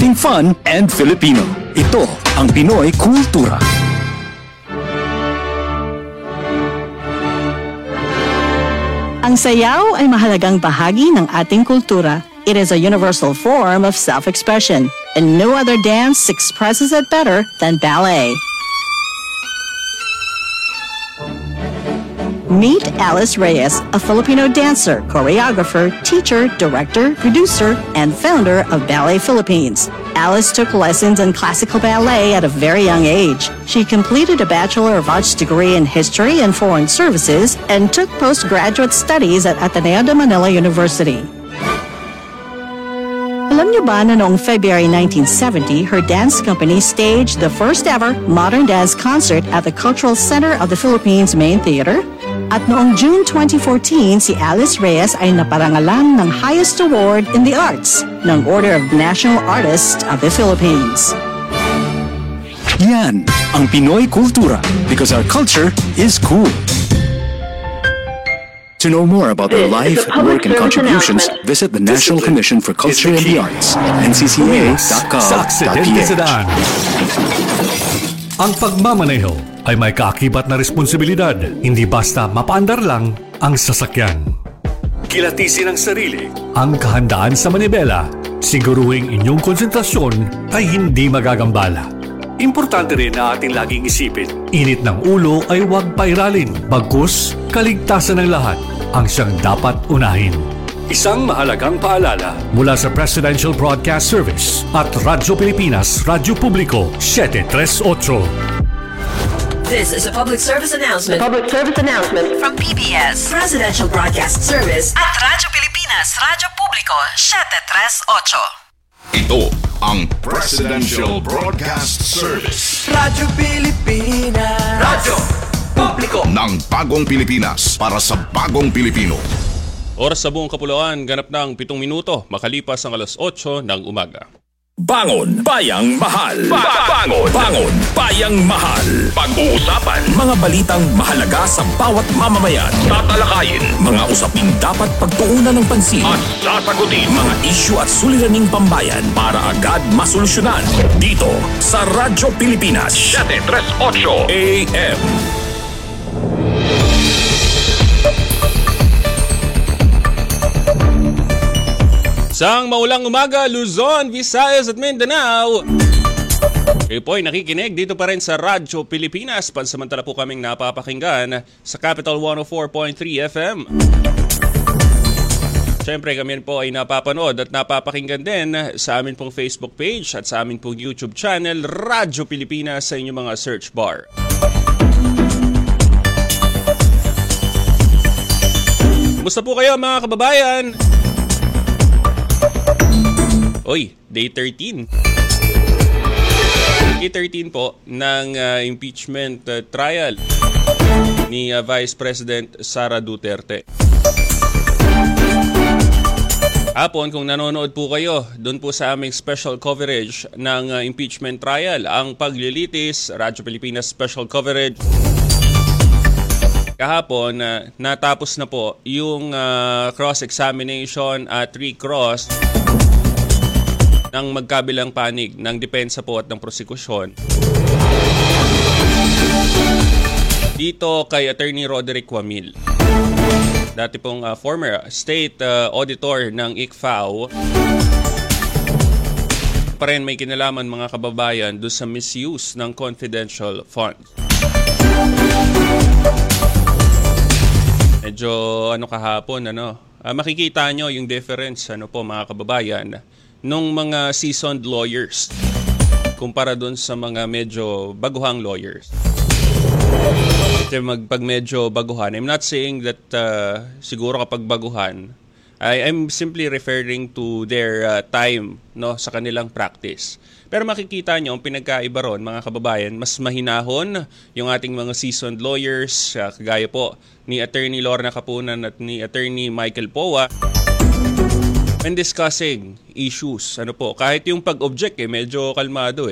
Something fun and Filipino. Ito ang Pinoy Kultura. Ang sayaw ay mahalagang bahagi ng ating kultura. It is a universal form of self-expression, and no other dance expresses it better than ballet. Meet Alice Reyes, a Filipino dancer, choreographer, teacher, director, producer, and founder of Ballet Philippines. Alice took lessons in classical ballet at a very young age. She completed a Bachelor of Arts degree in History and Foreign Services and took postgraduate studies at Ateneo de Manila University. Alam niyo ba na noong February 1970, her dance company staged the first ever modern dance concert at the Cultural Center of the Philippines Main Theater? At noong June 2014, si Alice Reyes ay naparangalan ng highest award in the arts ng Order of National Artist of the Philippines. Yan ang Pinoy Kultura because our culture is cool. To know more about their life, work, and contributions, visit the National Commission for Culture and the Arts, ncca.gov.ph. Ang pagmamaneho ay may kaakibat na responsibilidad, hindi basta mapaandar lang ang sasakyan. Kilatisin ang sarili, ang kahandaan sa manibela, siguruhing inyong konsentrasyon ay hindi magagambala. Importante rin na ating laging isipin, init ng ulo ay huwag pairalin, bagkus kaligtasan ng lahat ang siyang dapat unahin. Isang mahalagang paalala mula sa Presidential Broadcast Service at Radyo Pilipinas, Radyo Publiko 738. This is a public service announcement. Public service announcement From PBS, Presidential Broadcast Service at Radyo Pilipinas, Radyo Publiko 738. Ito ang Presidential Broadcast Service. Radyo Pilipinas. Radyo Publiko ng Bagong Pilipinas para sa Bagong Pilipino. Oras sa buong Kapuluan, ganap ng 7 minuto, makalipas ang alas 8 ng umaga. Bangon Bayang Mahal. Bangon Bayang Mahal. Pag-uusapan mga balitang mahalaga sa bawat mamamayan. Tatalakayin mga usaping dapat pagtuunan ng pansin at sasagutin mga isyu at suliraning pambayan para agad masolusyonan dito sa Radyo Pilipinas 738 AM. Sang maulang umaga, Luzon, Visayas at Mindanao. Kayo po ay nakikinig dito pa rin sa Radyo Pilipinas. Pansamantala po kaming napapakinggan sa Capital 104.3 FM. Siyempre kami po ay napapanood at napapakinggan din sa amin pong Facebook page at sa amin pong YouTube channel, Radyo Pilipinas, sa inyong mga search bar. Kumusta po kayo mga kababayan? Oy, Day 13. Day 13 po ng impeachment trial ni Vice President Sara Duterte. Hapon, kung nanonood po kayo, doon po sa aming special coverage ng impeachment trial, ang paglilitis, Radyo Pilipinas special coverage. Kahapon, natapos na po yung cross-examination at recross ng magkabilang panig ng depensa po at ng prosekusyon. Dito kay Attorney Roderick Wamil, dati pong former state auditor ng ICFAO, pa rin may kinalaman mga kababayan doon sa misuse ng confidential funds. Medyo kahapon, makikita nyo yung difference po mga kababayan nung mga seasoned lawyers kumpara dun sa mga medyo baguhang lawyers. Kasi pag medyo baguhan, I'm not saying that siguro kapag baguhan, I'm simply referring to their time sa kanilang practice. Pero makikita nyo ang pinagkaiba ron mga kababayan, mas mahinahon yung ating mga seasoned lawyers, kagaya po ni Attorney Lorna Capunan at ni Attorney Michael Powa, when discussing issues, kahit yung pag-object medyo kalmado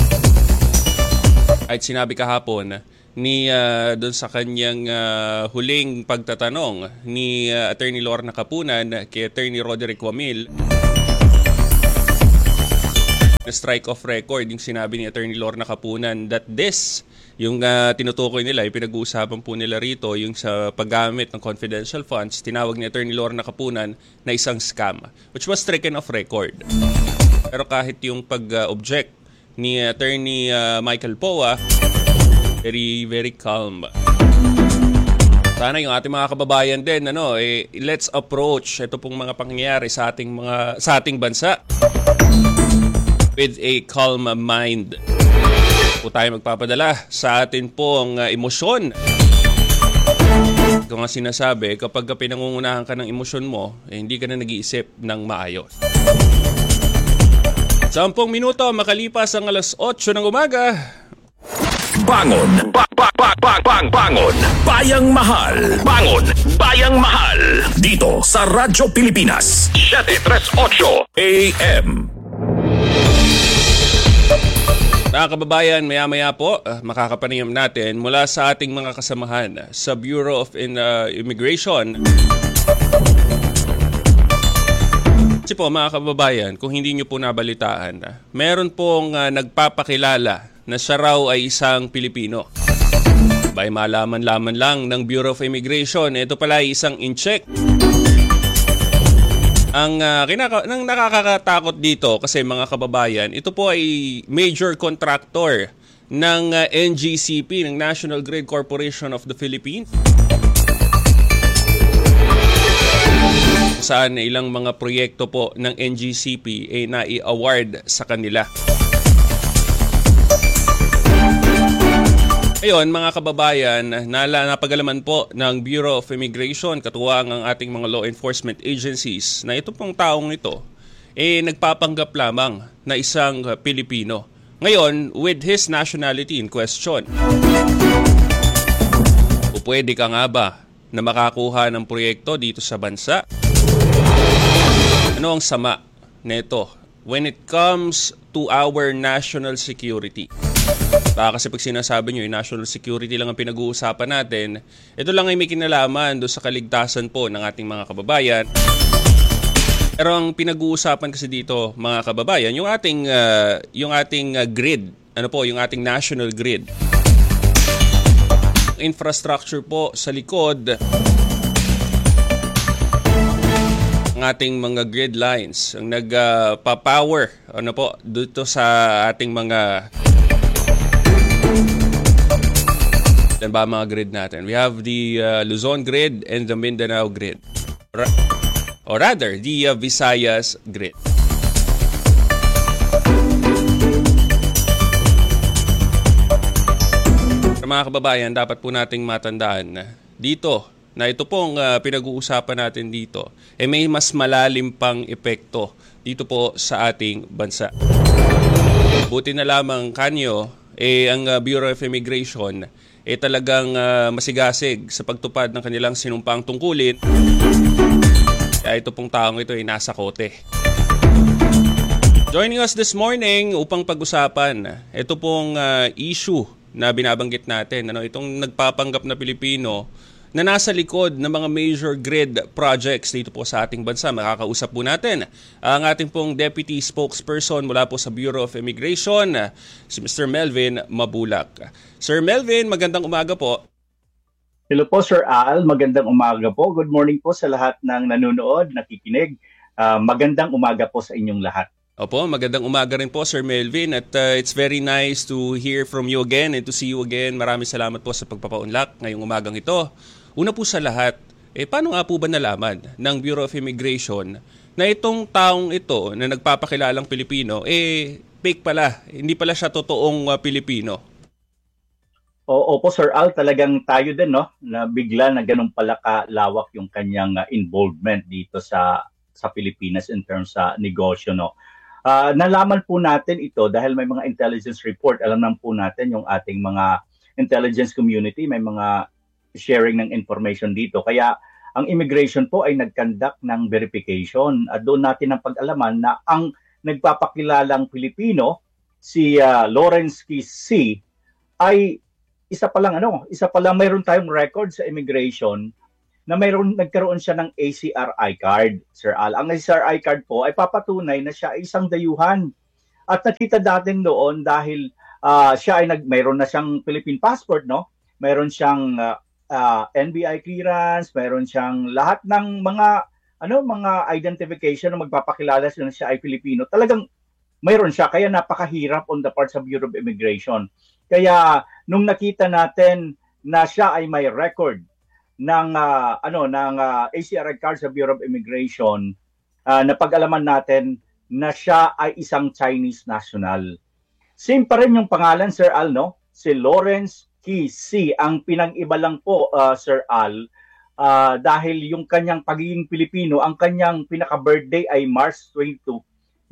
Kahit sinabi kahapon ni doon sa kanyang huling pagtatanong ni Attorney Lorna Capunan kay Attorney Roderick Wamil, strike of record yung sinabi ni Attorney Lorna Kapunan that this, yung tinutukoy nila, yung pinag-uusapan po nila rito, yung sa paggamit ng confidential funds, tinawag ni Attorney Lorna Kapunan na isang scam, which was stricken of record. Pero kahit yung pag-object ni Attorney Michael Poa, very, very calm. Sana yung ating mga kababayan din, let's approach ito pong mga pangyayari sa ating bansa with a calm mind. Po tayo magpapadala sa atin pong emosyon. Kung nga sinasabi, kapag pinangungunahan ka ng emosyon mo, hindi ka na nag-iisip ng maayos. 10 minuto makalipas ang alas 8 ng umaga. Bangon! Bangon! Bayang Mahal! Bangon! Bayang Mahal! Dito sa Radyo Pilipinas 738 AM. Mga kababayan, maya-maya po, makakapanayam natin mula sa ating mga kasamahan sa Bureau of Immigration. Kasi po mga kababayan, kung hindi nyo po nabalitaan, meron pong nagpapakilala na siya raw ay isang Pilipino. Bay malaman-laman lang ng Bureau of Immigration, ito pala ay isang incheck. Ang nakakatakot dito kasi mga kababayan, ito po ay major contractor ng NGCP, ng National Grid Corporation of the Philippines. Saan ilang mga proyekto po ng NGCP ay nai-award sa kanila. Ngayon, mga kababayan, napagalaman po ng Bureau of Immigration, katuwang ang ating mga law enforcement agencies, na ito pong taong ito, nagpapanggap lamang na isang Pilipino. Ngayon, with his nationality in question. O pwede ka nga ba na makakuha ng proyekto dito sa bansa? Ano ang sama nito when it comes to our national security? Kasi pag sinasabi nyo, yung national security lang ang pinag-uusapan natin, ito lang ay may kinalaman doon sa kaligtasan po ng ating mga kababayan. Pero ang pinag-uusapan kasi dito, mga kababayan, yung ating grid, yung ating national grid. Infrastructure po sa likod, ang ating mga grid lines, ang nagpa-power, dito sa ating mga dan ba mga grid natin? We have the Luzon grid and the Mindanao grid. Or rather, the Visayas grid. Mga kababayan, dapat po nating matandaan na dito, na ito pong pinag-uusapan natin dito, may mas malalim pang epekto dito po sa ating bansa. Buti na lamang kanyo, ang Bureau of Immigration talagang masigasig sa pagtupad ng kanilang sinumpang tungkulin. Kaya ito pong taong ito ay nasa kote. Joining us this morning upang pag-usapan ito pong issue na binabanggit natin, itong nagpapanggap na Pilipino na nasa likod ng mga major grid projects dito po sa ating bansa. Makakausap po natin ang ating pong Deputy Spokesperson mula po sa Bureau of Immigration, si Mr. Melvin Mabulak. Sir Melvin, magandang umaga po. Hello po Sir Al, magandang umaga po. Good morning po sa lahat ng nanonood, nakikinig. Magandang umaga po sa inyong lahat. Opo, magandang umaga rin po Sir Melvin at it's very nice to hear from you again and to see you again. Maraming salamat po sa pagpapaunlak ngayong umagang ito. Una po sa lahat, paano nga po ba nalaman ng Bureau of Immigration na itong taong ito na nagpapakilalang Pilipino, fake pala, hindi pala siya totoong Pilipino? Opo Sir Al, talagang tayo din na bigla na ganun pala kalawak yung kanyang involvement dito sa Pilipinas in terms sa negosyo. Nalaman po natin ito dahil may mga intelligence report. Alam naman po natin yung ating mga intelligence community, may mga sharing ng information dito. Kaya ang immigration po ay nag-conduct ng verification. Doon natin ang pag-alaman na ang nagpapakilalang Pilipino, si Lawrence C. ay isa pa lang mayroon tayong record sa immigration na nagkaroon siya ng ACRI card, Sir Al. Ang ACRI card po ay papatunay na siya ay isang dayuhan At nakita natin doon dahil siya ay mayroon na siyang Philippine passport, no? Mayroon siyang NBI clearance, mayroon siyang lahat ng mga identification na magpapakilala siya ay Pilipino. Talagang mayroon siya, kaya napakahirap on the part sa Bureau of Immigration. Kaya nung nakita natin na siya ay may record ng ACRI card sa Bureau of Immigration, napag-alaman natin na siya ay isang Chinese national. Same pa rin yung pangalan, Sir Al, no? Si Lawrence Kisi. Ang pinang-iba lang po, Sir Al, dahil yung kanyang pagiging Pilipino, ang kanyang pinaka-birthday ay March 22,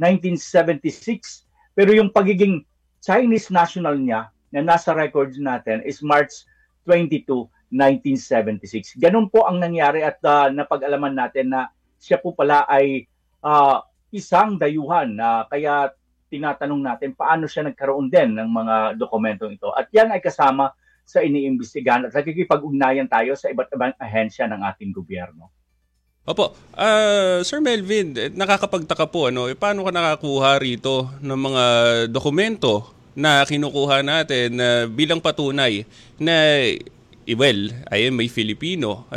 1976. Pero yung pagiging Chinese national niya na nasa records natin is March 22, 1976. Ganun po ang nangyari at napag-alaman natin na siya po pala ay isang dayuhan. Kaya tinatanong natin paano siya nagkaroon din ng mga dokumentong ito. At yan ay kasama sa iniimbestigahan at nakikipag-ugnayan tayo sa iba't ibang ahensya ng ating gobyerno. Opo. Sir Melvin, nakakapagtaka po, paano ka nakakuha rito ng mga dokumento na kinukuha natin bilang patunay na, I am may Filipino.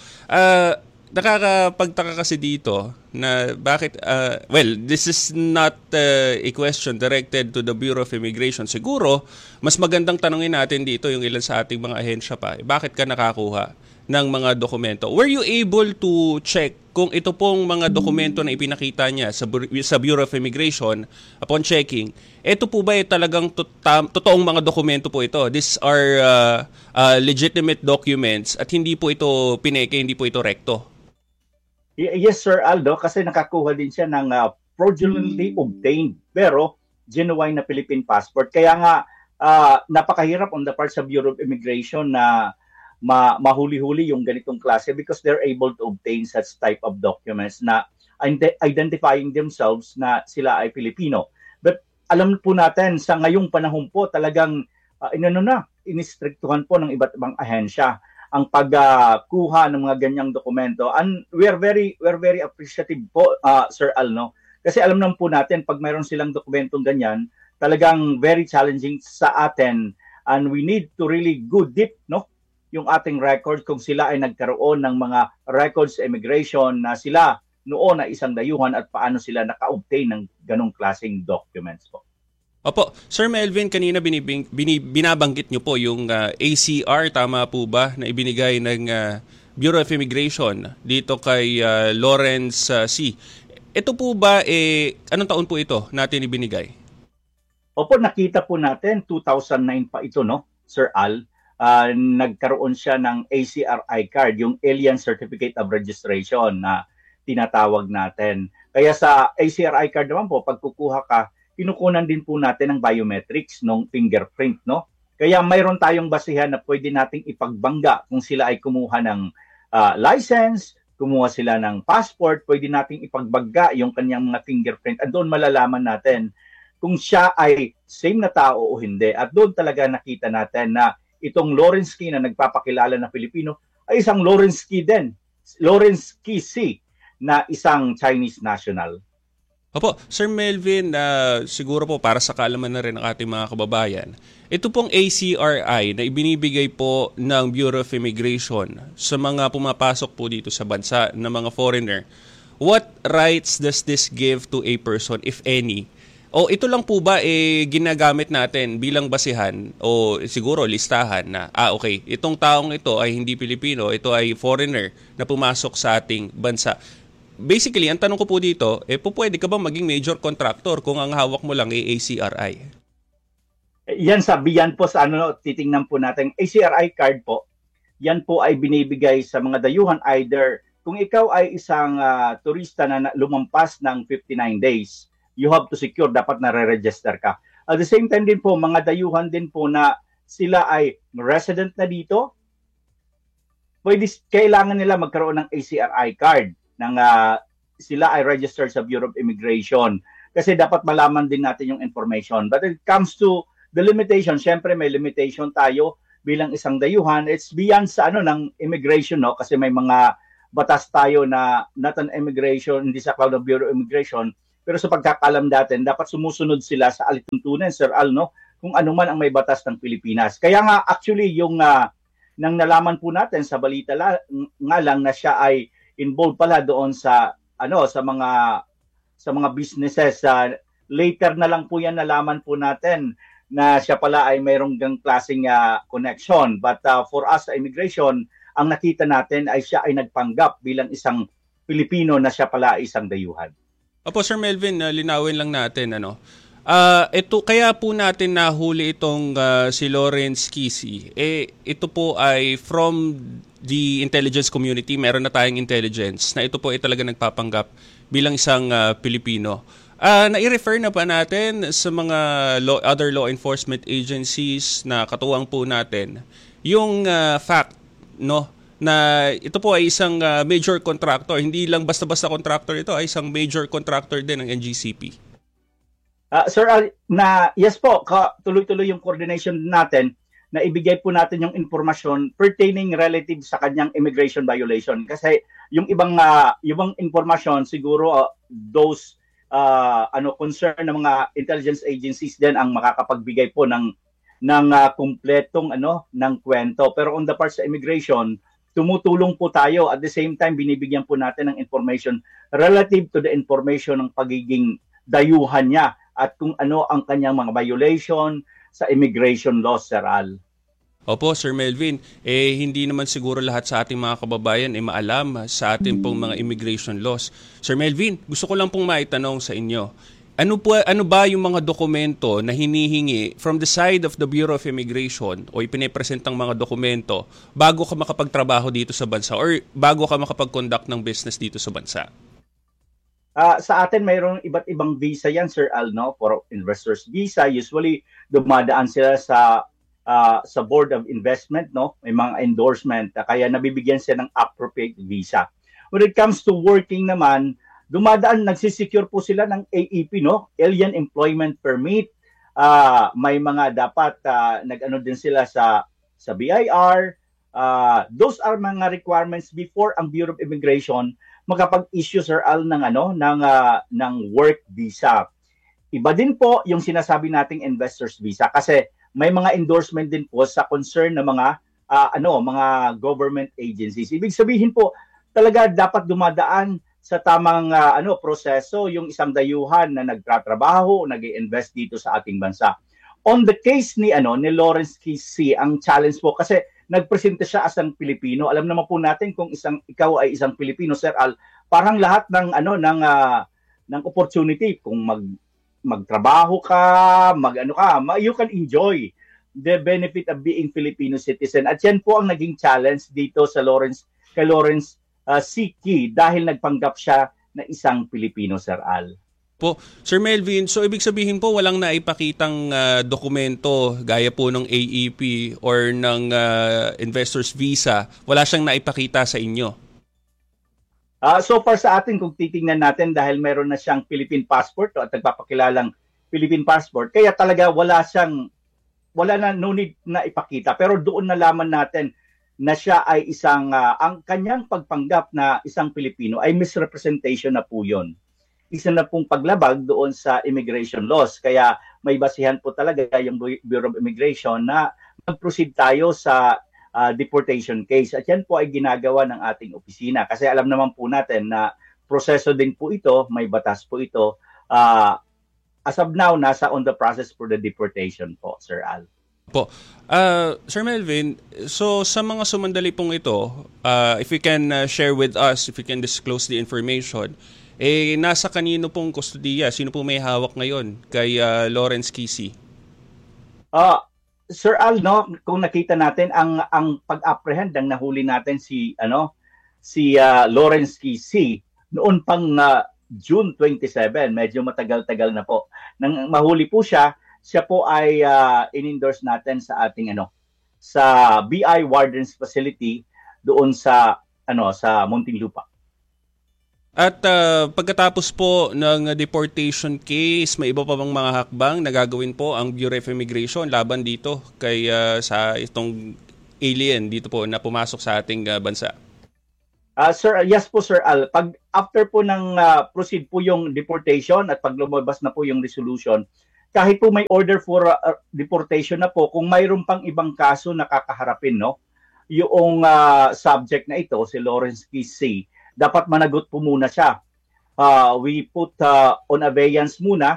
Nakakapagtaka kasi dito na bakit, this is not a question directed to the Bureau of Immigration. Siguro, mas magandang tanungin natin dito yung ilan sa ating mga ahensya pa. Bakit ka nakakuha ng mga dokumento? Were you able to check kung ito pong mga dokumento na ipinakita niya sa Bureau of Immigration, upon checking, ito po ba talagang totoong mga dokumento po ito? These are legitimate documents at hindi po ito pineke, hindi po ito rekto? Yes, Sir Aldo, kasi nakakuha din siya ng fraudulently obtained pero genuine na Philippine passport. Kaya nga, napakahirap on the part sa Bureau of Immigration na mahuli-huli yung ganitong klase because they're able to obtain such type of documents na identifying themselves na sila ay Pilipino. But alam po natin, sa ngayong panahon po, talagang inistriktuhan po ng iba't ibang ahensya ang pagkuha ng mga ganyang dokumento. And we're very appreciative po, Sir Al, no? Kasi alam naman po natin, pag mayroon silang dokumentong ganyan, talagang very challenging sa atin. And we need to really go deep, no? Yung ating record kung sila ay nagkaroon ng mga records sa immigration na sila noon na isang dayuhan at paano sila naka-obtain ng ganong klaseng documents po. Opo, Sir Melvin, kanina binabanggit nyo po yung ACR, tama po ba, na ibinigay ng Bureau of Immigration dito kay Lawrence C. Ito po ba, anong taon po ito natin ibinigay? Opo, nakita po natin, 2009 pa ito, no, Sir Al. Nagkaroon siya ng ACRI card, yung Alien Certificate of Registration na tinatawag natin. Kaya sa ACRI card naman po, pag kukuha ka, kinukunan din po natin ng biometrics ng fingerprint, no? Kaya mayroon tayong basihan na pwede nating ipagbangga kung sila ay kumuha ng license, kumuha sila ng passport, pwede nating ipagbangga yung kanyang mga fingerprint at doon malalaman natin kung siya ay same na tao o hindi. At doon talaga nakita natin na itong Lawrence Key na nagpapakilala na Pilipino ay isang Lawrence Key din, Lawrence Key C na isang Chinese national. Opo, Sir Melvin, siguro po para sa kaalaman na rin ng ating mga kababayan, ito pong ACRI na ibinibigay po ng Bureau of Immigration sa mga pumapasok po dito sa bansa na mga foreigner, what rights does this give to a person, if any? O ito lang po ba ginagamit natin bilang basihan o siguro listahan na, okay, itong taong ito ay hindi Pilipino, ito ay foreigner na pumasok sa ating bansa. Basically, ang tanong ko po dito, pwede ka ba maging major contractor kung ang hawak mo lang ay ACRI? Yan po sa titingnan po natin. ACRI card po, yan po ay binibigay sa mga dayuhan either kung ikaw ay isang turista na lumampas ng 59 days, you have to secure, dapat nare-register ka. At the same time din po, mga dayuhan din po na sila ay resident na dito, kailangan nila magkaroon ng ACRI card nang sila ay registered sa Bureau of Immigration kasi dapat malaman din natin yung information. But it comes to the limitation, syempre may limitation tayo bilang isang dayuhan. It's beyond sa ng immigration, no? Kasi may mga batas tayo na not an immigration, hindi sa cloud of Bureau of Immigration, Pero sa pagkakalam natin, dapat sumusunod sila sa alituntunan, Sir Al, no? Kung ano man ang may batas ng Pilipinas. Kaya nga actually yung nang nalaman po natin sa balita nga lang na siya ay involved pala doon sa sa mga businesses. Later na lang po yan nalaman po natin na siya pala ay mayroong gang klaseng connection. But for us sa immigration, ang nakita natin ay siya ay nagpanggap bilang isang Pilipino na siya pala ay isang dayuhan. Opo, Sir Melvin, linawin lang natin, ito kaya po natin nahuli itong si Lawrence Kisi. Ito po ay from the intelligence community. Meron na tayong intelligence na ito po ay talaga nagpapanggap bilang isang Pilipino. Nai-refer na pa natin sa mga other law enforcement agencies na katuwang po natin yung fact, no, na ito po ay isang major contractor. Hindi lang basta-basta contractor ito, ay isang major contractor din ng NGCP. Sir, yes po, tuloy-tuloy yung coordination natin na ibigay po natin yung informasyon pertaining relative sa kanyang immigration violation. Kasi yung ibang informasyon, siguro those concern ng mga intelligence agencies din ang makakapagbigay po ng kumpletong ng kwento. Pero on the part sa immigration, tumutulong po tayo. At the same time, binibigyan po natin ng information relative to the information ng pagiging dayuhan niya at kung ano ang kanyang mga violation sa immigration laws, Sir Al. Opo, Sir Melvin. Hindi naman siguro lahat sa ating mga kababayan maalam sa ating pong mga immigration laws. Sir Melvin, gusto ko lang pong maitanong sa inyo. Ano ba yung mga dokumento na hinihingi from the side of the Bureau of Immigration o ipinipresentang mga dokumento bago ka makapagtrabaho dito sa bansa or bago ka makapag-conduct ng business dito sa bansa? Sa atin, mayroong iba't ibang visa yan, Sir Al, no? For investors visa, usually dumadaan sila sa Board of Investment, no? May mga endorsement, kaya nabibigyan sila ng appropriate visa. When it comes to working naman, nagsisecure po sila ng AEP, no? Alien Employment Permit. May mga dapat nag-ano din sila sa BIR. Those are mga requirements before ang Bureau of Immigration makapag-issue, Sir Al, ng work visa. Iba din po yung sinasabi nating investors visa kasi may mga endorsement din po sa concern ng mga government agencies. Ibig sabihin po, talaga dapat dumadaan sa tamang proseso yung isang dayuhan na nagtatrabaho, nag-i-invest dito sa ating bansa. On the case ni Lawrence Kisi, ang challenge po kasi nagpresenta siya as ang Pilipino. Alam naman po natin kung ikaw ay isang Pilipino, Sir Al, parang lahat ng opportunity kung magtrabaho ka, you can enjoy the benefit of being Filipino citizen. At yan po ang naging challenge dito kay Lawrence Kisi dahil nagpanggap siya na isang Pilipino, Sir Al. Po, Sir Melvin, so ibig sabihin po walang naipakitang dokumento gaya po ng AEP or ng investor's visa, wala siyang naipakita sa inyo? So far sa atin, kung titingnan natin dahil meron na siyang Philippine passport at nagpapakilalang Philippine passport, kaya talaga no need na ipakita. Pero doon nalaman natin na siya ay ang kanyang pagpanggap na isang Pilipino ay misrepresentation na po yun. Isa na pong paglabag doon sa immigration laws. Kaya may basihan po talaga yung Bureau of Immigration na mag-proceed tayo sa deportation case. At yan po ay ginagawa ng ating opisina. Kasi alam naman po natin na proseso din po ito, may batas po ito. As of now, nasa on the process for the deportation po, Sir Al. Po. Sir Melvin, so sa mga sumandali pong ito, if you can share with us, if you can disclose the information, nasa kanino pong kustodiya? Sino pong may hawak ngayon kay Lawrence Kisi? Sir Al, no, kung nakita natin ang pag-apprehend ng nahuli natin si Lawrence Kisi noon pang June 27, medyo matagal-tagal na po. Nang mahuli po siya po ay in-endorse natin sa ating sa BI Wardens Facility doon sa Muntinlupa. At pagkatapos po ng deportation case, may iba pa bang mga hakbang na gagawin po ang Bureau of Immigration laban dito kay sa itong alien dito po na pumasok sa ating bansa? Yes po Sir Al. Pag after po ng proceed po yung deportation at pag lumabas na po yung resolution, kahit po may order for deportation na po, kung mayroon pang ibang kaso na kakaharapin, no, yung subject na ito, si Lawrence Kissy, dapat managot po muna siya. We put on abeyance muna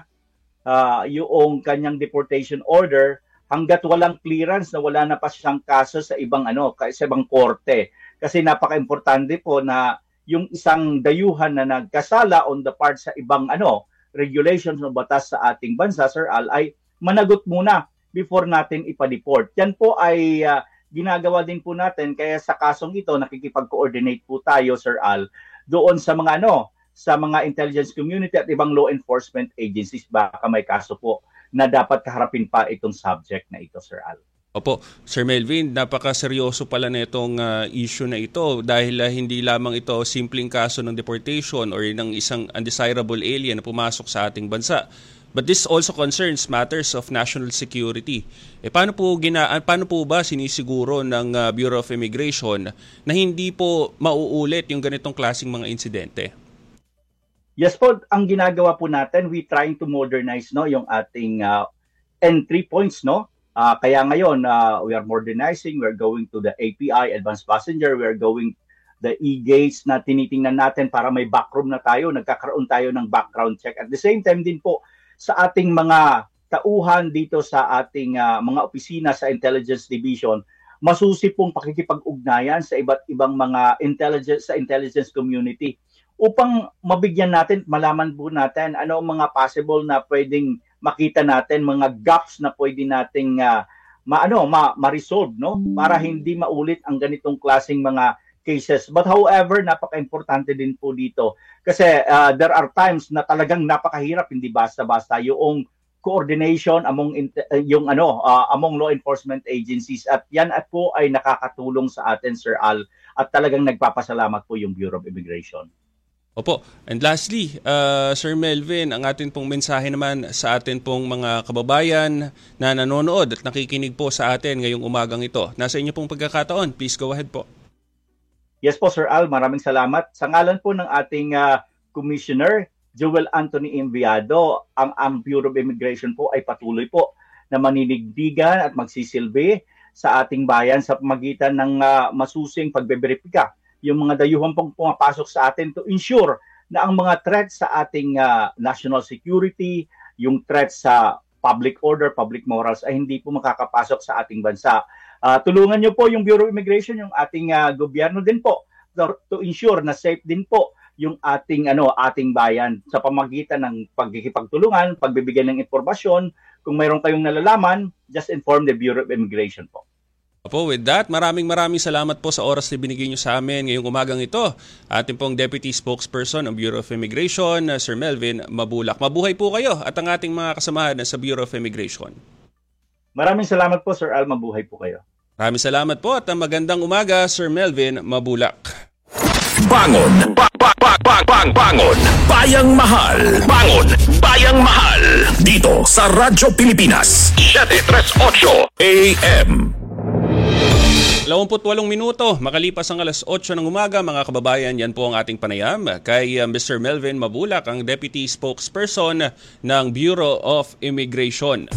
yung kanyang deportation order hanggat walang clearance na wala na pa siyang kaso sa ibang sa ibang korte. Kasi napaka-importante po na yung isang dayuhan na nagkasala on the part sa ibang regulations o batas sa ating bansa, Sir Al, ay managot muna before natin ipa-deport. Yan po ay ginagawa din po natin, kaya sa kasong ito nakikipag-coordinate po tayo, Sir Al, doon sa mga sa mga intelligence community at ibang law enforcement agencies. Baka may kaso po na dapat kaharapin pa itong subject na ito, Sir Al. Opo, Sir Melvin, napakaseryoso pala na itong issue na ito dahil hindi lamang ito simpleng kaso ng deportation or ng isang undesirable alien na pumasok sa ating bansa. But this also concerns matters of national security. Paano po ba sinisiguro ng Bureau of Immigration na hindi po mauulit yung ganitong klaseng mga insidente? Yes po, ang ginagawa po natin, we trying to modernize yung ating entry points, kaya ngayon, we are modernizing, we're going to the API, Advanced Passenger, we're going the e-gates na tinitingnan natin para may backroom na tayo, nagkakaroon tayo ng background check. At the same time din po, sa ating mga tauhan dito sa ating mga opisina sa Intelligence Division, masusi pong pakikipag-ugnayan sa iba't ibang mga intelligence community upang mabigyan natin, malaman po natin ano ang mga possible na pwedeng makita natin, mga gaps na pwede nating ma-resolve, para hindi maulit ang ganitong klaseng mga cases. But however, napaka-importante din po dito kasi there are times na talagang napakahirap, hindi basta-basta yung coordination among law enforcement agencies, at yan at po ay nakakatulong sa atin, Sir Al, at talagang nagpapasalamat po yung Bureau of Immigration. Opo. And lastly, Sir Melvin, ang atin pong mensahe naman sa atin pong mga kababayan na nanonood at nakikinig po sa atin ngayong umagang ito. Nasa inyo pong pagkakataon. Please go ahead po. Yes po, Sir Al. Maraming salamat. Sa ngalan po ng ating Commissioner, Joel Anthony Enviado, ang Bureau of Immigration po ay patuloy po na maninigdigan at magsisilbi sa ating bayan sa pamagitan ng masusing pagbeberipika yung mga dayuhan pong pumapasok sa atin to ensure na ang mga threats sa ating national security, yung threats sa public order, public morals ay hindi po makakapasok sa ating bansa. Tulungan niyo po yung Bureau of Immigration, yung ating gobyerno din po to ensure na safe din po yung ating bayan sa pamagitan ng pagkikipagtulungan, pagbibigay ng impormasyon. Kung mayroon kayong nalalaman, just inform the Bureau of Immigration po. Opo, with that, maraming salamat po sa oras na binigay nyo sa amin ngayong umagang ito. Ating pong Deputy Spokesperson ng Bureau of Immigration, Sir Melvin Mabulak. Mabuhay po kayo at ang ating mga kasamahan sa Bureau of Immigration. Maraming salamat po, Sir Al. Mabuhay po kayo. Maraming salamat po at magandang umaga, Sir Melvin Mabulak. Bangon! Bangon! Bayang Mahal! Bangon! Bayang Mahal! Dito sa Radyo Pilipinas, 738 AM. 28 minuto, makalipas ang alas 8 ng umaga, mga kababayan, yan po ang ating panayam kay Mr. Melvin Mabulak, ang Deputy Spokesperson ng Bureau of Immigration.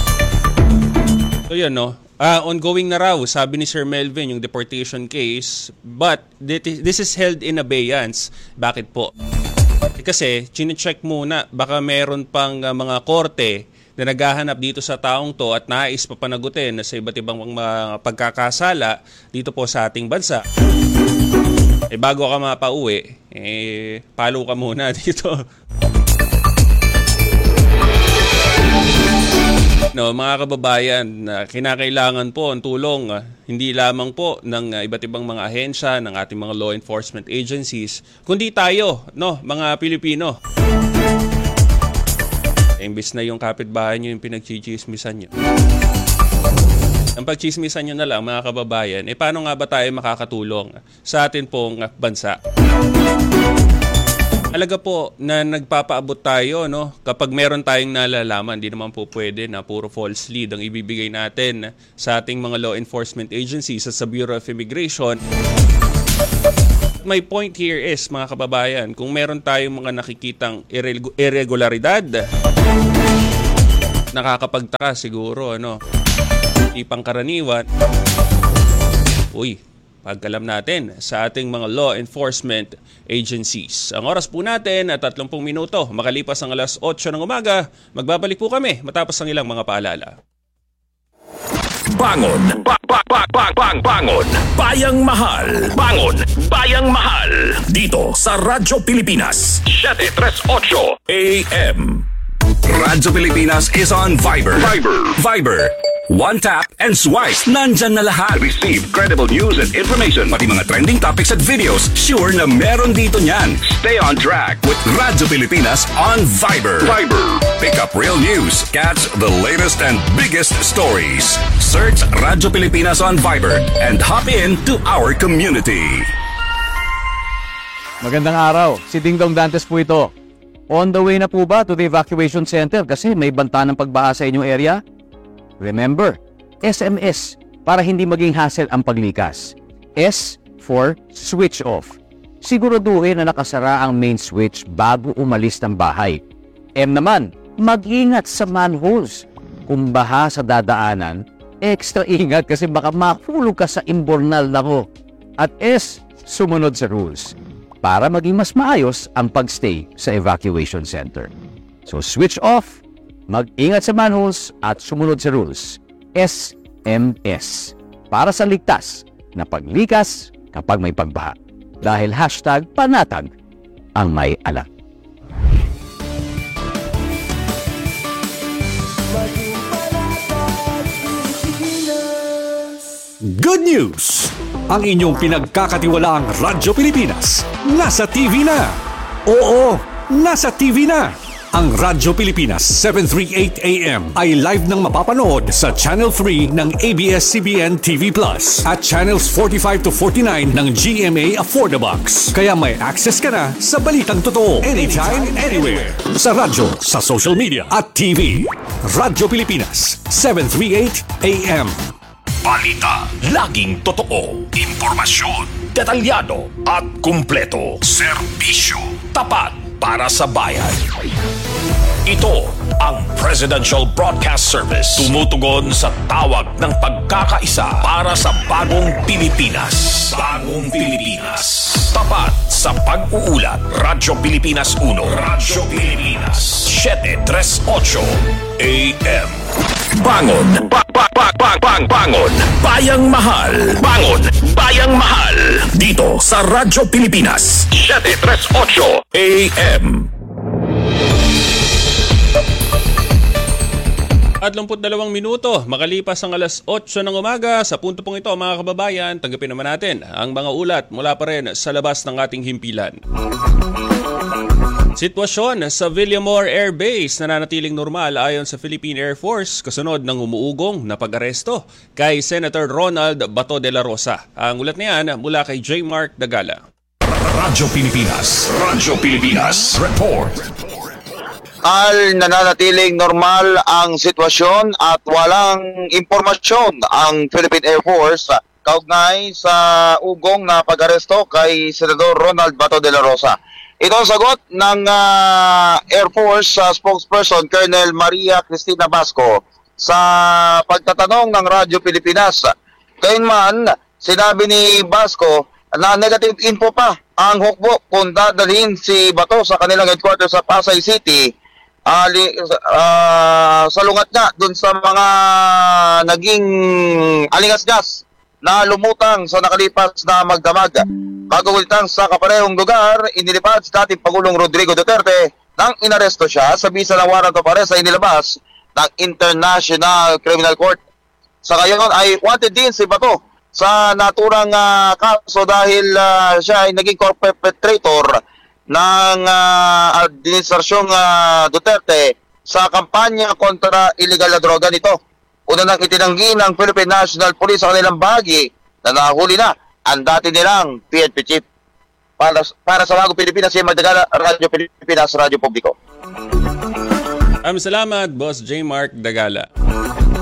So yan, ongoing na raw, sabi ni Sir Melvin, yung deportation case, but this is held in abeyance. Bakit po? Kasi, chine-check muna, baka meron pang mga korte na naghahanap dito sa taong to at nais papanagutin sa iba't ibang mga pagkakasala dito po sa ating bansa. Bago ka mapauwi, palo ka muna dito. Mga kababayan, kinakailangan po ang tulong hindi lamang po ng iba't ibang mga ahensya ng ating mga law enforcement agencies, kundi tayo, mga Pilipino. Imbis na yung kapitbahay nyo yung pinagchichismisan nyo. Ang pagchismisan nyo na lang, mga kababayan, paano nga ba tayo makakatulong sa atin pong bansa? Alaga po na nagpapaabot tayo, kapag meron tayong nalalaman, di naman po pwede na puro false lead ang ibibigay natin sa ating mga law enforcement agencies at sa Bureau of Immigration. But my point here is, mga kababayan, kung meron tayong mga nakikitang irregularidad, nakakapagtaka siguro, ipangkaraniwan, pagkalam natin sa ating mga law enforcement agencies. Ang oras po natin at 30 minuto, makalipas ang alas 8 ng umaga, magbabalik po kami matapos ang ilang mga paalala. Bangon! Bangon! Bayang Mahal! Bangon! Bayang Mahal! Dito sa Radyo Pilipinas 738 AM. Radyo Pilipinas is on Viber. One tap and swipe. Nandyan na lahat. Receive credible news and information. Pati mga trending topics at videos. Sure na meron dito niyan. Stay on track with Radyo Pilipinas on Viber. Pick up real news. Catch the latest and biggest stories. Search Radyo Pilipinas on Viber and hop in to our community. Magandang araw. Si Dingdong Dantes po ito. On the way na po ba to the evacuation center kasi may banta ng pagbaha sa inyong area? Remember, SMS para hindi maging hassle ang paglikas. S for switch off. Siguraduhin na nakasara ang main switch bago umalis ng bahay. M naman, mag-ingat sa manholes. Kung baha sa dadaanan, extra ingat kasi baka mahulog ka sa imbornal na ko. At S, sumunod sa rules para maging mas maayos ang pagstay sa evacuation center. So switch off, mag-ingat sa manholes at sumunod sa rules. SMS para sa ligtas na paglikas kapag may pagbaha. Dahil #panatag ang may alam. Good news! Ang inyong pinagkakatiwalaang Radyo Pilipinas nasa TV na. Oo, nasa TV na. Ang Radyo Pilipinas 738 AM ay live nang mapapanood sa Channel 3 ng ABS-CBN TV Plus at Channels 45 to 49 ng GMA Affordabox. Kaya may access ka na sa balitang totoo anytime, anywhere. Sa radyo, sa social media at TV. Radyo Pilipinas 738 AM. Balita, laging totoo. Impormasyon, detalyado at kumpleto. Serbisyo, tapat para sa bayan. Ito ang Presidential Broadcast Service. Tumutugon sa tawag ng pagkakaisa para sa bagong Pilipinas. Bagong Pilipinas. Tapat sa pag-uulat. Radyo Pilipinas 1. Radyo Pilipinas 738 AM. Bangon! Bangon! Bayang Mahal! Bangon! Bayang Mahal! Dito sa Radyo Pilipinas 738 AM. At 22 minuto, makalipas ang alas 8 ng umaga, sa punto pong ito mga kababayan, tanggapin naman natin ang mga ulat mula pa rin sa labas ng ating himpilan. Sitwasyon sa Villamor Air Base nananatiling normal ayon sa Philippine Air Force kasunod ng umuugong na pag-aresto kay Senator Ronald Bato de la Rosa. Ang ulat niyan mula kay J. Mark Dagala. Radyo Pilipinas Report. Nananatiling normal ang sitwasyon at walang impormasyon ang Philippine Air Force kaugnay sa ugong na pag-aresto kay Senador Ronald Bato de la Rosa. Ito ang sagot ng Air Force spokesperson Colonel Maria Cristina Basco sa pagtatanong ng Radyo Pilipinas. Gayunman, sinabi ni Basco na negative info pa ang hukbo kung dadalhin si Bato sa kanilang headquarters sa Pasay City. Salungat nga dun sa mga naging alingas-gas na lumutang sa nakalipas na magdamag. Pagkukulitang sa kaparehong lugar, inilipad sa dating Pangulong Rodrigo Duterte nang inaresto siya sa bisa ng warrant of arrest ay inilabas ng International Criminal Court. Sa ngayon ay wanted din si Bato sa naturang kaso dahil siya ay naging perpetrator ng administrasyong Duterte sa kampanya kontra illegal na droga nito. Una nang itinanggi ng Philippine National Police sa kanilang bahagi na nahuli na ang dati nilang PNP chief. Para sa Bagong Pilipinas, si Madagala, Radyo Pilipinas, Radyo Publiko. Salamat, Boss J. Mark Dagala.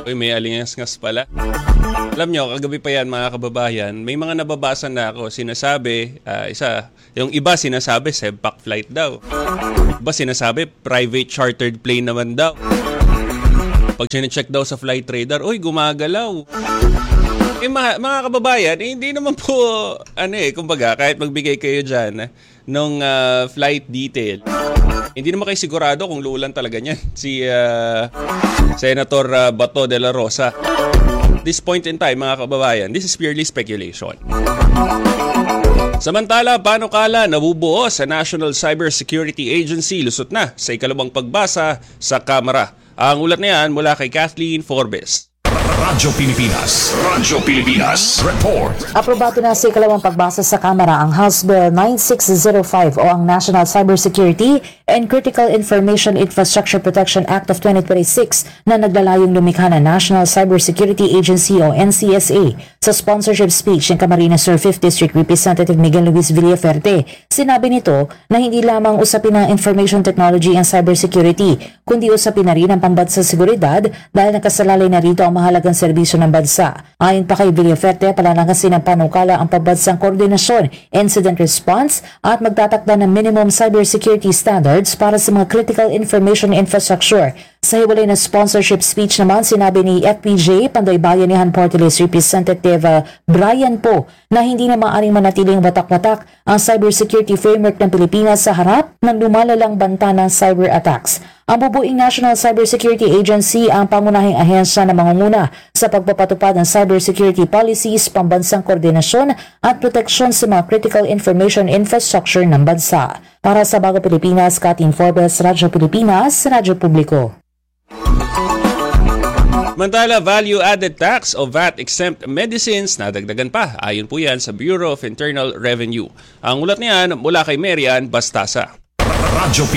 Uy, may alingas-ngas pala. Alam nyo, kagabi pa yan mga kababayan, may mga nababasa na ako, sinasabi, yung iba sinasabi, Sebpak flight daw. Iba sinasabi, private chartered plane naman daw. Pag sinecheck daw sa flight radar, uy, gumagalaw. Mga kababayan, hindi naman po, kumbaga, kahit magbigay kayo dyan nung flight detail, hindi naman kayo sigurado kung luulan talaga niyan si Senator Bato de la Rosa. This point in time, mga kababayan, this is purely speculation. Samantala, panukala nabubuo sa National Cybersecurity Agency lusot na sa ikalawang pagbasa sa Kamara. Ang ulat na yan mula kay Kathleen Forbes. Radyo Pilipinas Report. Aprobado na sa ikalawang pagbasa sa Kamara ang House Bill 9605 o ang National Cybersecurity and Critical Information Infrastructure Protection Act of 2026 na naglalayong lumikha na National Cybersecurity Agency o NCSA. Sa sponsorship speech ng Camarines Sur 5th District Representative Miguel Luis Villaferte, sinabi nito na hindi lamang usapin ng information technology ang cybersecurity, kundi usapin na rin ang pambansang seguridad dahil nakasalalay na rito ang mahalagang serbisyo ng bansa. Ayon pa kay Villaferte, palalakasin ng panukala ang pambansang koordinasyon, incident response at magtatakda ng minimum cybersecurity standards para sa mga critical information infrastructure. Sa hiwalay na sponsorship speech naman, sinabi ni FPJ Panday Bayanihan Party List Representative Brian Poe na hindi na maaaring manatiling watak-watak ang cybersecurity framework ng Pilipinas sa harap ng lumalalang banta ng cyber attacks. Ang bubuing National Cybersecurity Agency ang pangunahing ahensya na mangunguna sa pagpapatupad ng cybersecurity policies, pambansang koordinasyon at proteksyon sa mga critical information infrastructure ng bansa. Para sa Bago Pilipinas, Kathleen Forbes, Radyo Pilipinas, Radyo Publiko. Mantala, value-added tax o VAT-exempt medicines nadagdagan pa. Ayon po yan sa Bureau of Internal Revenue. Ang ulat niyan mula kay Marian Bastasa. Radyo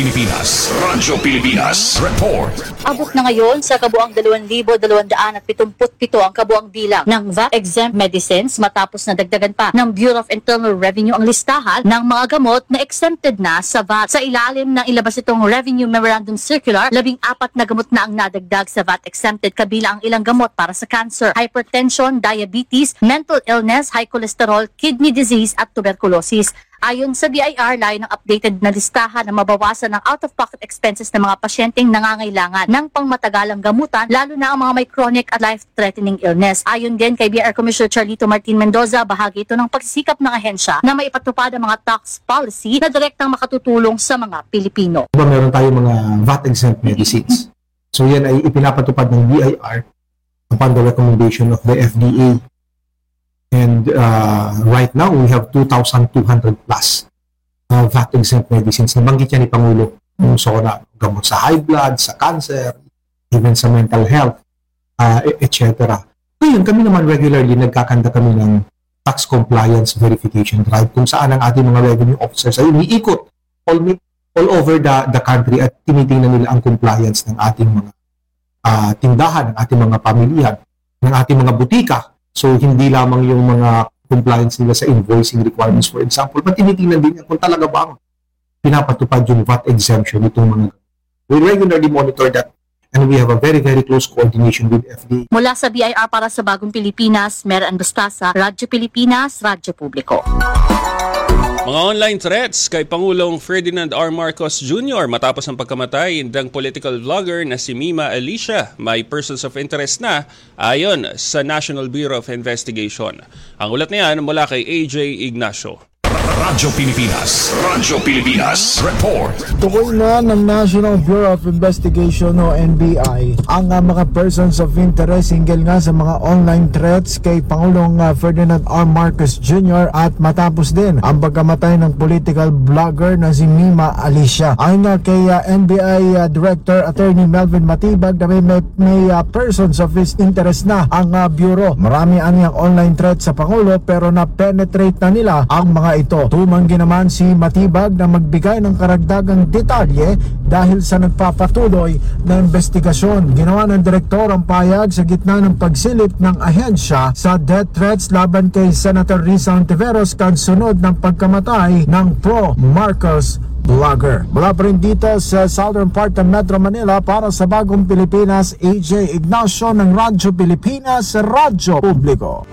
Pilipinas Report. Abot na ngayon sa kabuang 2,277 ang kabuang bilang ng VAT-exempt medicines matapos na dagdagan pa ng Bureau of Internal Revenue ang listahan ng mga gamot na exempted na sa VAT. Sa ilalim ng ilabas itong Revenue Memorandum Circular, 14 na gamot na ang nadagdag sa VAT-exempted kabilang ang ilang gamot para sa cancer, hypertension, diabetes, mental illness, high cholesterol, kidney disease at tuberculosis. Ayon sa BIR, layo ng updated na listahan na mabawasan ng out-of-pocket expenses ng mga pasyenteng nangangailangan ng pangmatagalang gamutan, lalo na ang mga may chronic at life-threatening illness. Ayon din kay BIR Commissioner Charlito Martin Mendoza, bahagi ito ng pagsisikap ng ahensya na maipatupad ang mga tax policy na direktang makatutulong sa mga Pilipino. Meron tayong mga VAT-exempt medicines. So yan ay ipinapatupad ng BIR upon the recommendation of the FDA. And right now, we have 2,200 plus VAT-exempt medicines. Nabanggit yan ni Pangulo kung SONA, gamot sa high blood, sa cancer, even sa mental health, etc. Ngayon, kami naman regularly nagkakanda kami ng tax compliance verification drive kung saan ang ating mga revenue officers ay umiikot all over the country at tinitingnan nila ang compliance ng ating mga tindahan, ng ating mga pamilya, ng ating mga butika. So, hindi lamang yung mga compliance nila sa invoicing requirements, for example, but tinitingnan din kung talaga bang pinapatupad yung VAT exemption itong mga. We regularly monitor that and we have a very, very close coordination with FDA. Mula sa BIR para sa Bagong Pilipinas, Marian Bastasa, Radyo Pilipinas, Radyo Publiko. Mga online threats kay Pangulong Ferdinand R. Marcos Jr. matapos ang pagkamatay ng political vlogger na si Mima Alicia. May persons of interest na ayon sa National Bureau of Investigation. Ang ulat niyan mula kay AJ Ignacio. Radyo Pilipinas Report. Tukoy na ng National Bureau of Investigation o NBI ang mga persons of interest hinggil nga sa mga online threats kay Pangulong Ferdinand R. Marcos Jr. at matapos din ang pagkamatay ng political vlogger na si Mima Alicia. Ayon nga kay NBI Director Attorney Melvin Matibag na may persons of his interest na ang Bureau. Marami aniyang online threats sa Pangulo pero na-penetrate na nila ang mga ito. Tumanggi naman si Matibag na magbigay ng karagdagang detalye dahil sa nagpapatuloy na investigasyon. Ginawa ng direktor ang payag sa gitna ng pagsilip ng ahensya sa death threats laban kay Senator Risa Ontiveros kasunod ng pagkamatay ng pro-Marcos vlogger. Mula pa rin dito sa southern part ng Metro Manila para sa Bagong Pilipinas, AJ Ignacio ng Radyo Pilipinas, Radyo Publiko.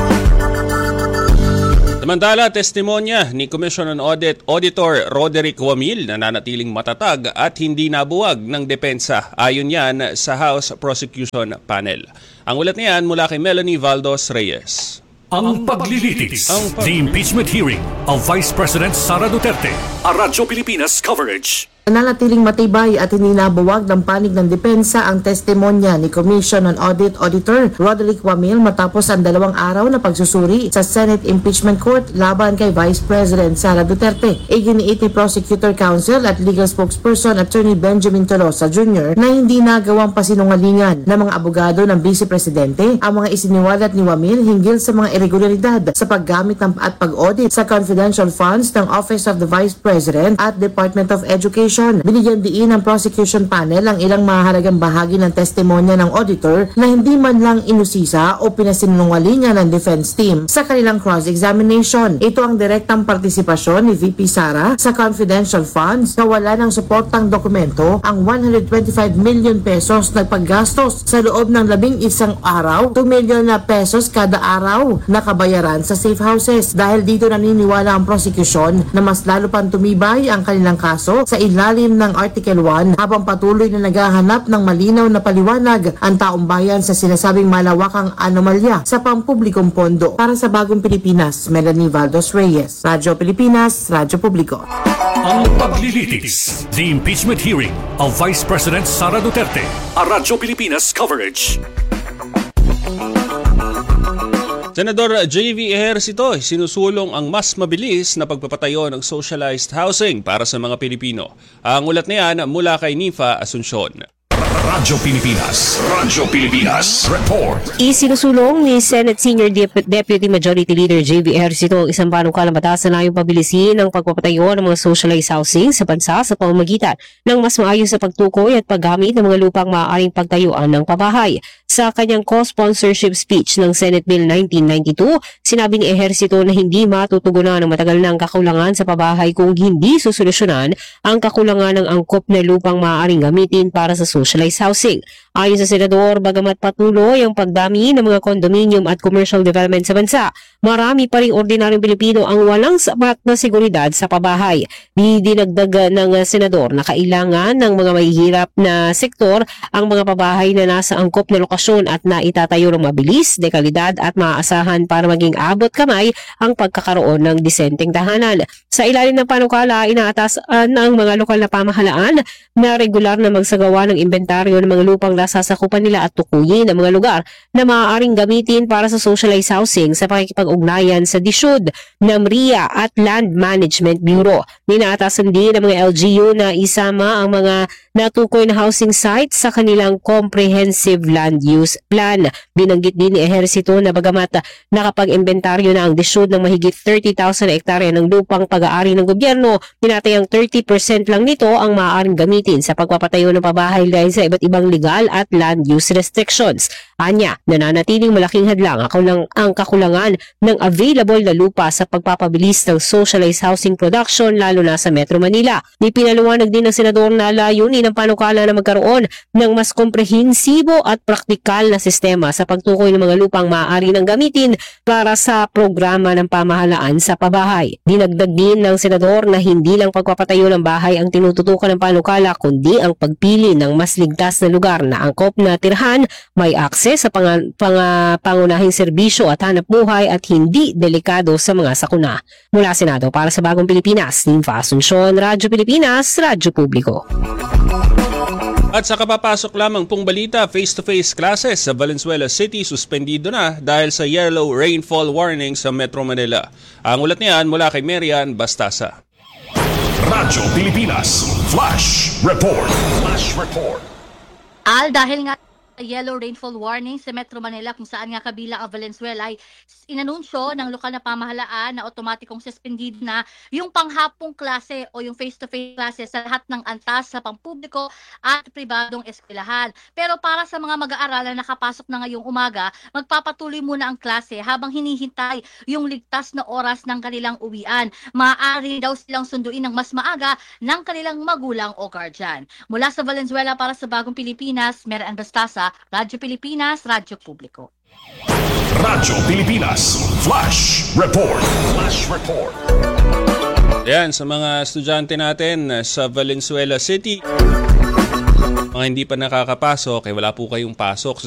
Samantala, testimonya ni Commission on Audit Auditor Roderick Wamil na nanatiling matatag at hindi nabuwag ng depensa ayon yan sa House Prosecution Panel. Ang ulat niyan mula kay Melanie Valdos Reyes. Ang paglilitis, the impeachment hearing of Vice President Sara Duterte, a Radyo Pilipinas coverage. Nanatiling matibay at hindi nabuwag ng panig ng depensa ang testimonya ni Commission on Audit Auditor Roderick Wamil matapos ang 2 araw na pagsusuri sa Senate Impeachment Court laban kay Vice President Sara Duterte. Iginiit ni Prosecutor Counsel at Legal Spokesperson Attorney Benjamin Tolosa Jr. na hindi nagawang pasinungalingan ng mga abogado ng Vice Presidente ang mga isiniwalat ni Wamil hinggil sa mga irregularidad sa paggamit at pag-audit sa confidential funds ng Office of the Vice President at Department of Education. Binigyan diin ng prosecution panel ang ilang mahalagang bahagi ng testimonya ng auditor na hindi man lang inusisa o pinasinungalingan ng defense team sa kanilang cross-examination. Ito ang direktang partisipasyon ni VP Sara sa confidential funds na wala ng suportang dokumento, ang 125 million pesos na paggastos sa loob ng 11 araw, 2 million na pesos kada araw na kabayaran sa safe houses. Dahil dito naniniwala ang prosecution na mas lalo pang tumibay ang kanilang kaso sa ilalim ng Article 1 habang patuloy na naghahanap ng malinaw na paliwanag ang taong bayan sa sinasabing malawakang anomalya sa pampublikong pondo. Para sa Bagong Pilipinas, Melanie Valdos Reyes, Radyo Pilipinas, Radyo Publiko. Ang paglilitis, the impeachment hearing of Vice President Sara Duterte, a Radyo Pilipinas coverage. Senador J.V. Ejercito sinusulong ang mas mabilis na pagpapatayo ng socialized housing para sa mga Pilipino. Ang ulat niyan mula kay Nifa Asuncion. Radyo Pilipinas Report. Isinusulong ni Senate Senior Deputy Majority Leader J.V. Ejercito ang isang panukalang batas na layong pabilisin ang pagpapatayo ng mga socialized housing sa bansa sa pamamagitan ng mas maayos na pagtukoy at paggamit ng mga lupang maaaring pagtayuan ng pabahay. Sa kanyang co-sponsorship speech ng Senate Bill 1992, sinabi ni Ejercito na hindi matutugunan ng matagal na ang kakulangan sa pabahay kung hindi susolusyonan ang kakulangan ng angkop na lupang maaaring gamitin para sa socialized housing. Ayon sa senador, bagamat patuloy ang pagdami ng mga condominium at commercial development sa bansa, marami pa ring ordinaryong Pilipino ang walang sapat na seguridad sa pabahay. Dinagdag ng senador na kailangan ng mga mahihirap na sektor ang mga pabahay na nasa angkop na lokasyon at naitatayo ng mabilis, dekalidad at maaasahan para maging abot kamay ang pagkakaroon ng disenteng tahanan. Sa ilalim ng panukala, inaatasan ng mga lokal na pamahalaan na regular na magsagawa ng inventaryo ng mga lupang nasasakupan nila at tukuyin ang mga lugar na maaaring gamitin para sa socialized housing sa pakikipag-ugnayan sa DSUD, NAMRIA at Land Management Bureau. Ninaatasan din ng mga LGU na isama ang mga natukoy na housing sites sa kanilang comprehensive land use plan. Binanggit din ni Ejercito na bagamat nakapag-inventaryo na ang DSUD ng mahigit 30,000 hektarya ng lupang pag-aari ng gobyerno, tinatayang 30% lang nito ang maaaring gamitin sa pagpapatayo ng pabahay dahil sa iba't ibang legal at land use restrictions. Anya, nananatiling malaking hadlang ang kakulangan ng available na lupa sa pagpapabilis ng socialized housing production lalo na sa Metro Manila. Ipinaliwanag din ng senador na layunin ng panukala na magkaroon ng mas komprehensibo at praktikal na sistema sa pagtukoy ng mga lupang maaari ng gamitin para sa programa ng pamahalaan sa pabahay. Dinagdag din ng senador na hindi lang pagpapatayo ng bahay ang tinututukan ng panukala kundi ang pagpili ng mas ligtas na lugar na angkop na tirhan, may akses sa pangunahing serbisyo at hanap buhay at hindi delikado sa mga sakuna. Mula Senado para sa Bagong Pilipinas, Nifa Asuncion, Radyo Pilipinas, Radyo Publiko. At sa kapapasok lamang pong balita, face-to-face classes sa Valenzuela City suspendido na dahil sa yellow rainfall warning sa Metro Manila. Ang ulat niyan mula kay Marian Bastasa. Radyo Pilipinas Flash Report. Flash Report. Dahil nga yellow rainfall warning sa Metro Manila kung saan nga kabilang ang Valenzuela ay inanunsyo ng lokal na pamahalaan na otomatikong suspendid na yung panghapong klase o yung face-to-face klase sa lahat ng antas sa pampubliko at pribadong eskwelahan. Pero para sa mga mag-aaral na nakapasok na ngayong umaga, magpapatuloy muna ang klase habang hinihintay yung ligtas na oras ng kanilang uwian. Maaari daw silang sunduin ng mas maaga ng kanilang magulang o guardian. Mula sa Valenzuela para sa Bagong Pilipinas, Mera Bastasa, Radyo Pilipinas, Radyo Publiko. Radyo Pilipinas, Flash Report. Flash Report. Ayan, sa mga estudyante natin sa Valenzuela City, mga hindi pa nakakapasok, wala po kayong pasok